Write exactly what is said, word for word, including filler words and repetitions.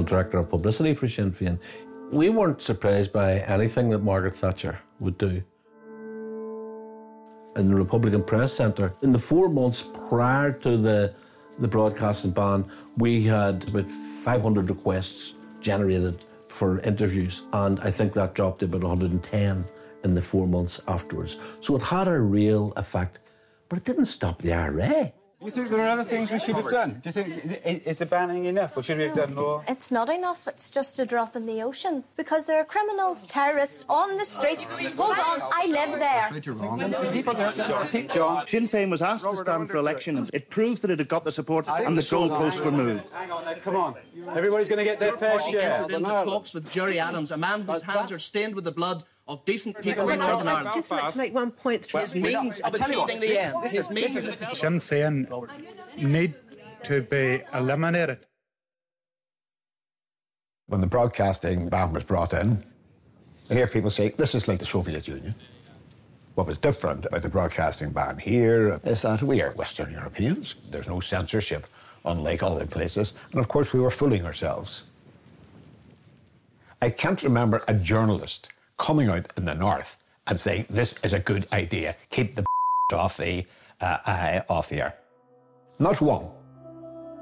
Director of Publicity for Sinn Féin. We weren't surprised by anything that Margaret Thatcher would do. In the Republican Press Centre, in the four months prior to the, the broadcasting ban, we had about five hundred requests generated for interviews, and I think that dropped to about one hundred ten in the four months afterwards. So it had a real effect, but it didn't stop the I R A. Do you think there are other things we should have done? Do you think, is the banning enough, or should we have done more? It's not enough, it's just a drop in the ocean, because there are criminals, terrorists on the streets. Hold on, I live there. You're wrong. People there, there are people. John. Sinn Féin was asked to stand for election, and it proved that it had got the support, and the goalposts were moved. Hang on, now, come on. Everybody's going to get their fair share. Into talks with Gerry Adams, a man whose hands are stained with the blood of decent people in Northern Ireland. I'd just like to make one point. His means of achieving the end. His means. Sinn Féin need to be eliminated. When the broadcasting ban was brought in, I hear people say, this is like the Soviet Union. What was different about the broadcasting ban here is that we are Western Europeans. There's no censorship, unlike other places. And of course, we were fooling ourselves. I can't remember a journalist coming out in the North and saying, this is a good idea, keep the off the, uh, uh, off the air. Not one.